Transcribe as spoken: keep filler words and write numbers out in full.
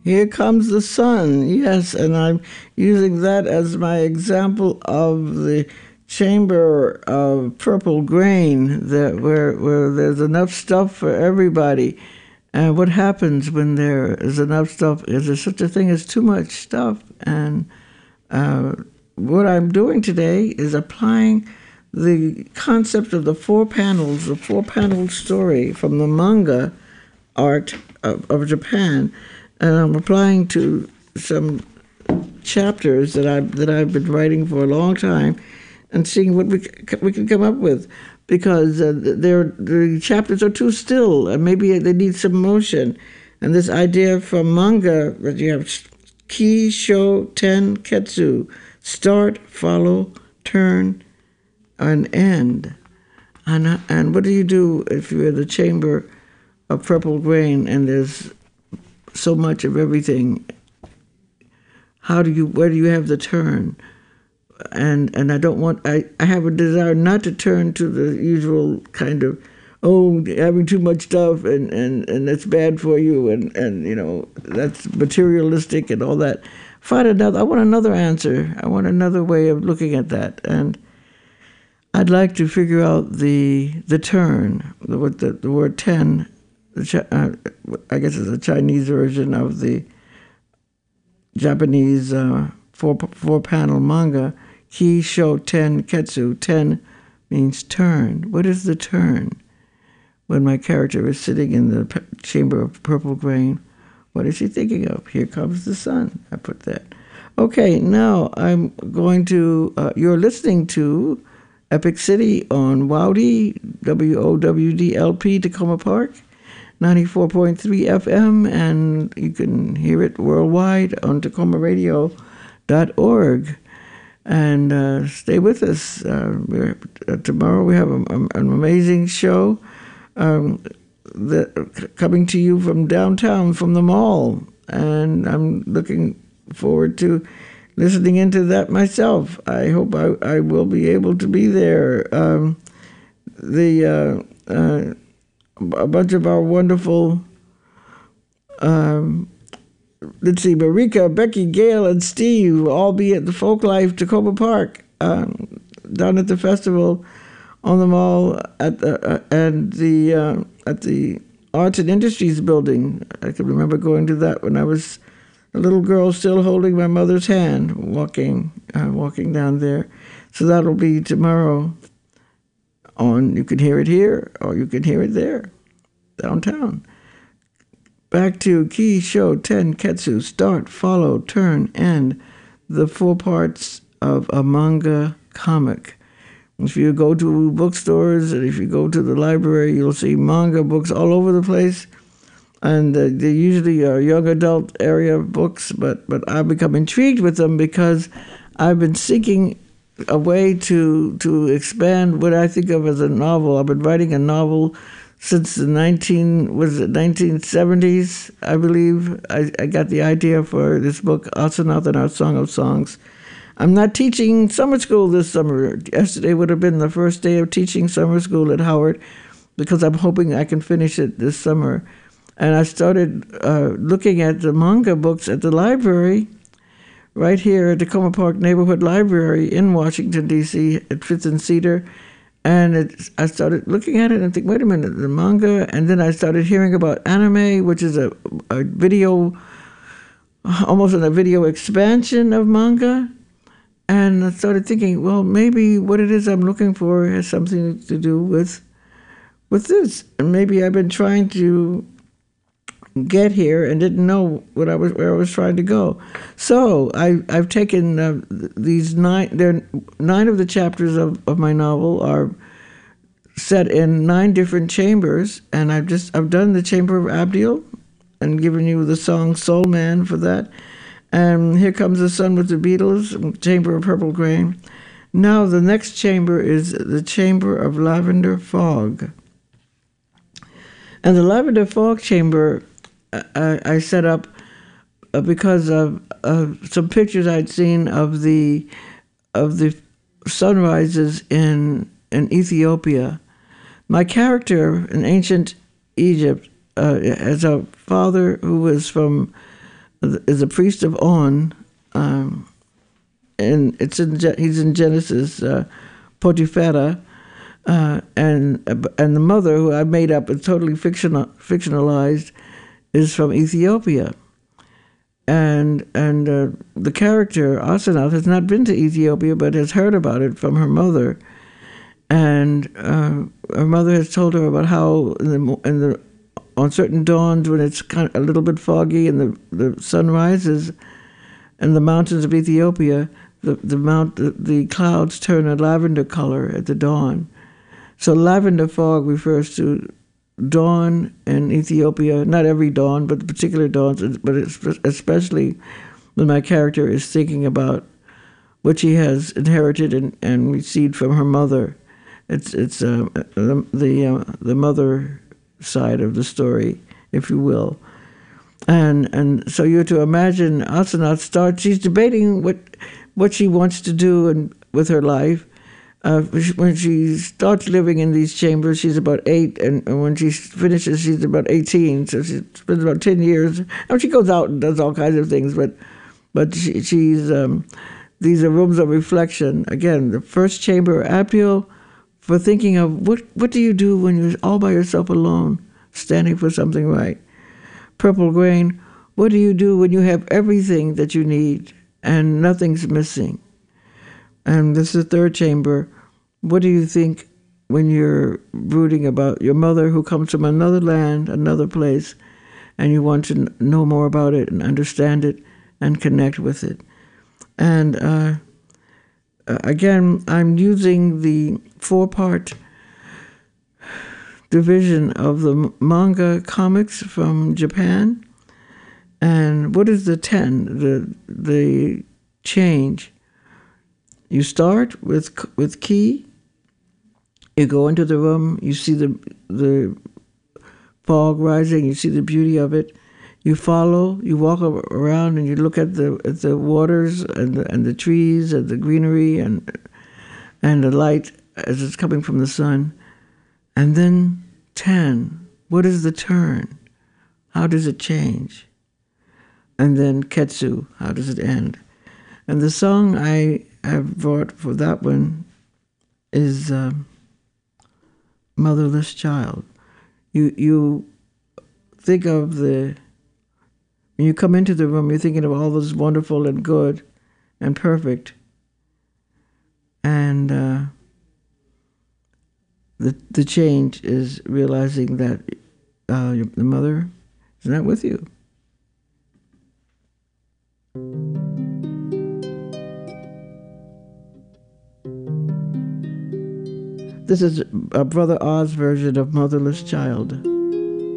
Here Comes the Sun. Yes, and I'm using that as my example of the chamber of purple grain, that where where there's enough stuff for everybody. And what happens when there is enough stuff? Is there such a thing as too much stuff? And uh, what I'm doing today is applying the concept of the four panels, the four-panel story from the manga art of, of Japan, and I'm applying to some chapters that I that I've been writing for a long time, and seeing what we we can come up with, because uh, the chapters are too still, and maybe they need some motion. And this idea from manga that you have ki, sho, ten, ketsu, start, follow, turn, and end. And and what do you do if you're in the chamber of purple grain and there's so much of everything? How do you, where do you have the turn? And and I don't want, I, I have a desire not to turn to the usual kind of, oh, having too much stuff and, and, and that's bad for you, and, and, you know, that's materialistic and all that. Find another, I want another answer. I want another way of looking at that. And I'd like to figure out the the turn, the, the, the word ten, the, uh, I guess it's a Chinese version of the Japanese uh, four, four-panel manga, ki, sho, ten, ketsu. Ten means turn. What is the turn? When my character is sitting in the p- chamber of purple grain, what is he thinking of? Here comes the sun. I put that. Okay, now I'm going to, uh, you're listening to Epic City on Wowdy, W O W D L P, Tacoma Park, ninety-four point three F M, and you can hear it worldwide on tacoma radio dot org. And uh, stay with us. Uh, we're, uh, tomorrow we have a, a, an amazing show um, that, coming to you from downtown, from the mall. And I'm looking forward to listening into that myself. I hope I, I will be able to be there. Um, the uh, uh, a bunch of our wonderful, um, let's see, Marika, Becky, Gail, and Steve will all be at the Folklife Tacoma Park, um, down at the festival on the mall at the uh, and the uh, at the Arts and Industries building. I can remember going to that when I was a little girl, still holding my mother's hand, walking uh, walking down there. So that'll be tomorrow. On, you can hear it here, or you can hear it there, downtown. Back to ki, sho, ten, ketsu, start, follow, turn, end, the four parts of a manga comic. If you go to bookstores and if you go to the library, you'll see manga books all over the place. And uh, they usually are young adult area books, but, but I've become intrigued with them because I've been seeking a way to to expand what I think of as a novel. I've been writing a novel since the nineteen was it nineteen seventies, I believe. I, I got the idea for this book, Asanath and Our Song of Songs. I'm not teaching summer school this summer. Yesterday would have been the first day of teaching summer school at Howard, because I'm hoping I can finish it this summer. And I started uh, looking at the manga books at the library, right here at the Tacoma Park Neighborhood Library in Washington, D C at Fifth and Cedar. And it, I started looking at it and think, wait a minute, the manga. And then I started hearing about anime, which is a, a video, almost a video expansion of manga. And I started thinking, well, maybe what it is I'm looking for has something to do with with this. And maybe I've been trying to get here and didn't know what I was where I was trying to go. So I, I've taken uh, these nine. There, nine of the chapters of, of my novel are set in nine different chambers, and I've just I've done the Chamber of Abdiel, and given you the song Soul Man for that. And Here Comes the Sun with the Beatles, Chamber of Purple Grain. Now the next chamber is the Chamber of Lavender Fog. And the Lavender Fog Chamber I, I set up because of uh, some pictures I'd seen of the of the sunrises in in Ethiopia. My character in ancient Egypt uh, has a father who was from is a priest of On, um, and it's in he's in Genesis, uh, Potiphera, uh, and and the mother, who I made up and totally fictional, fictionalized, is from Ethiopia. And and uh, the character, Asenath, has not been to Ethiopia, but has heard about it from her mother. And uh, her mother has told her about how in the, in the, on certain dawns when it's kind of a little bit foggy and the, the sun rises in the mountains of Ethiopia, the, the, mount, the, the clouds turn a lavender color at the dawn. So lavender fog refers to dawn in Ethiopia, not every dawn, but particular dawns, but it's especially when my character is thinking about what she has inherited and, and received from her mother. It's it's uh, the the, uh, the mother side of the story, if you will. And and so you're to imagine Asenath starts, she's debating what what she wants to do and with her life. Uh, when she starts living in these chambers, she's about eight, and, and when she finishes, she's about eighteen. So she spends about ten years. I mean, she goes out and does all kinds of things, but but she, she's um, these are rooms of reflection. Again, the first chamber, Apio, for thinking of what what do you do when you're all by yourself alone, standing for something right. Purple grain, what do you do when you have everything that you need and nothing's missing? And this is the third chamber. What do you think when you're brooding about your mother who comes from another land, another place, and you want to know more about it and understand it and connect with it? And uh, again, I'm using the four-part division of the manga comics from Japan. And what is the ten, the the change? You start with with Ki. You go into the room. You see the the fog rising. You see the beauty of it. You follow. You walk around and you look at the at the waters and the, and the trees and the greenery and and the light as it's coming from the sun. And then ten. What is the turn? How does it change? And then Ketsu. How does it end? And the song I have brought for that one is uh, Motherless Child. You you think of the, when you come into the room, you're thinking of all those wonderful and good and perfect. And uh, the the change is realizing that uh, your, the mother is not with you. This is a Brother Oz version of Motherless Child.